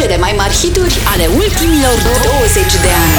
Cele mai mari hituri ale ultimilor 20 de ani.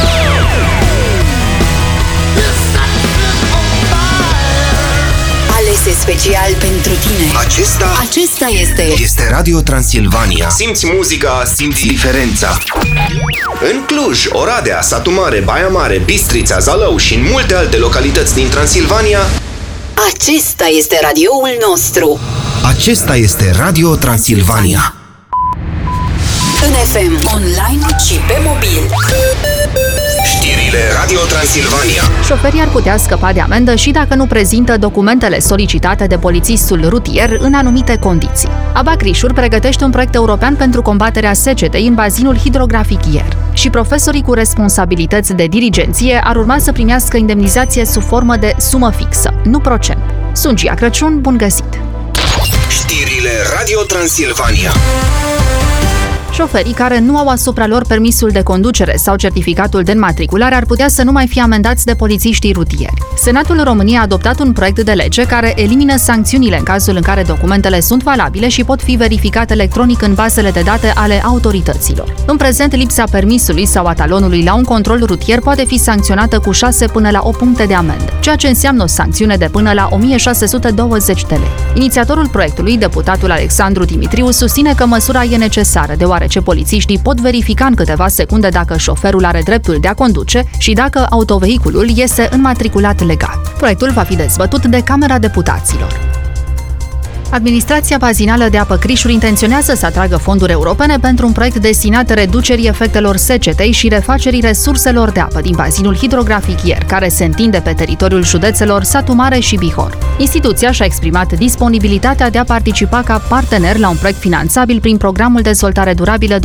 Alese special pentru tine. Acesta este Radio Transilvania. Simți muzica, simți diferența. În Cluj, Oradea, Satu Mare, Baia Mare, Bistrița, Zalău și în multe alte localități din Transilvania, acesta este radioul nostru. Acesta este Radio Transilvania. În FM, online și pe mobil. Știrile Radio Transilvania. Șoferii ar putea scăpa de amendă și dacă nu prezintă documentele solicitate de polițistul rutier în anumite condiții. ABA Crișuri pregătește un proiect european pentru combaterea secetei în bazinul hidrografic Ier. Și profesorii cu responsabilități de dirigenție ar urma să primească indemnizație sub formă de sumă fixă, nu procent. Sunt Gia Crăciun, bun găsit! Știrile Radio Transilvania. Șoferii care nu au asupra lor permisul de conducere sau certificatul de înmatriculare ar putea să nu mai fie amendați de polițiștii rutieri. Senatul României a adoptat un proiect de lege care elimină sancțiunile în cazul în care documentele sunt valabile și pot fi verificate electronic în bazele de date ale autorităților. În prezent, lipsa permisului sau a talonului la un control rutier poate fi sancționată cu 6 până la 8 puncte de amendă, ceea ce înseamnă o sancțiune de până la 1620 de lei. Inițiatorul proiectului, deputatul Alexandru Dimitriu, susține că măsura e necesară, deoarece polițiștii pot verifica în câteva secunde dacă șoferul are dreptul de a conduce și dacă autovehiculul este înmatriculat legal. Proiectul va fi dezbătut de Camera Deputaților. Administrația bazinală de apă Crișuri intenționează să atragă fonduri europene pentru un proiect destinat reducerii efectelor secetei și refacerii resurselor de apă din bazinul hidrografic Ier, care se întinde pe teritoriul județelor Satu Mare și Bihor. Instituția și-a exprimat disponibilitatea de a participa ca partener la un proiect finanțabil prin Programul Dezvoltare Durabilă 2021-2027.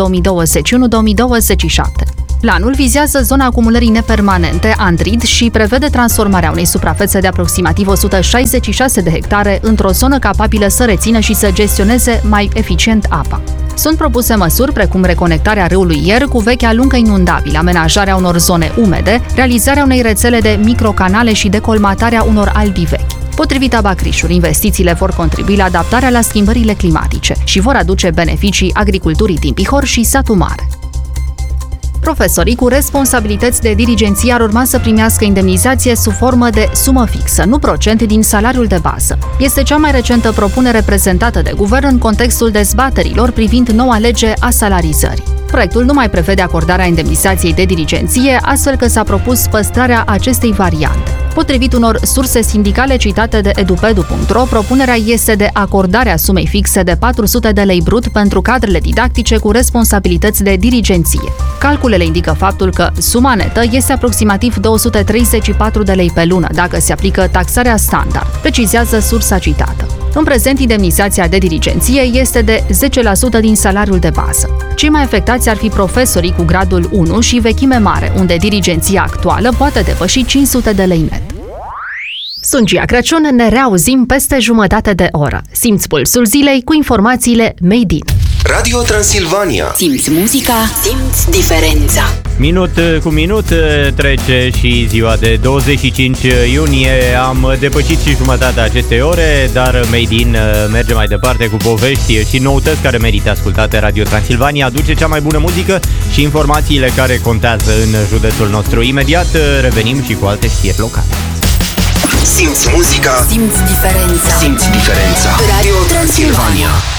Planul vizează zona acumulării nepermanente, Andrid, și prevede transformarea unei suprafețe de aproximativ 166 de hectare într-o zonă capabilă să rețină și să gestioneze mai eficient apa. Sunt propuse măsuri precum reconectarea râului Ier cu vechea lungă inundabilă, amenajarea unor zone umede, realizarea unei rețele de microcanale și decolmatarea unor albi vechi. Potrivit ABA Crișuri, investițiile vor contribui la adaptarea la schimbările climatice și vor aduce beneficii agriculturii din Bihor și Satu Mare. Profesorii cu responsabilități de dirigenție ar urma să primească indemnizație sub formă de sumă fixă, nu procent din salariul de bază. Este cea mai recentă propunere prezentată de guvern în contextul dezbaterilor privind noua lege a salarizării. Proiectul nu mai prevede acordarea indemnizației de dirigenție, astfel că s-a propus păstrarea acestei variante. Potrivit unor surse sindicale citate de edupedu.ro, propunerea este de acordarea sumei fixe de 400 de lei brut pentru cadrele didactice cu responsabilități de dirigenție. Calculele indică faptul că suma netă este aproximativ 234 de lei pe lună, dacă se aplică taxarea standard, precizează sursa citată. În prezent, indemnizația de dirigenție este de 10% din salariul de bază. Cei mai afectați ar fi profesorii cu gradul 1 și vechime mare, unde dirigenția actuală poate depăși 500 de lei net. Sunt Gia Crăciun, ne reauzim peste jumătate de oră. Simți pulsul zilei cu informațiile Made in. Radio Transilvania. Simți muzica, simți diferența. Minut cu minut trece și ziua de 25 iunie. Am depășit și jumătatea acestei ore, dar Made in merge mai departe cu povești și noutăți care merită ascultate. Radio Transilvania aduce cea mai bună muzică și informațiile care contează în județul nostru. Imediat revenim și cu alte știri locale. Simți muzica, simți diferența. Simți diferența. Radio Transilvania.